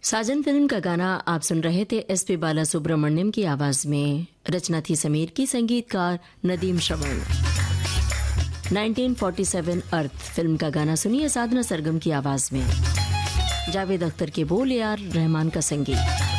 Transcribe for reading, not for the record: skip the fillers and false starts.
साजन film का गाना आप सुन रहे थे एसपी बालासुब्रमण्यम की आवाज में। रचना थी समीर की, संगीतकार नदीम श्रवण। 1947 अर्थ फिल्म का गाना सुनिए साधना सरगम की आवाज में। जावेद अख्तर के बोल, यार रहमान का संगीत।